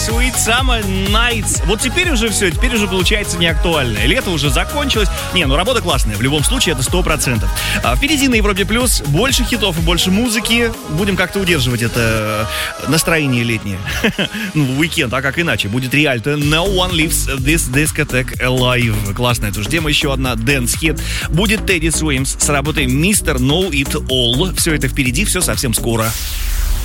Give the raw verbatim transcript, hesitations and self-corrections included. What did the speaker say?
Sweet Summer Nights. Вот теперь уже все, теперь уже получается не актуально. Лето уже закончилось. Не, ну работа классная. В любом случае это сто процентов. А впереди на Европе Плюс больше хитов и больше музыки. Будем как-то удерживать это настроение летнее. Ну, уикенд, а как иначе? Будет Риальто. No one leaves this discotheque alive. Классная тоже тема. Еще одна Dance Hit. Будет Teddy Swims с работой мистер Know It All. Все это впереди, все совсем скоро.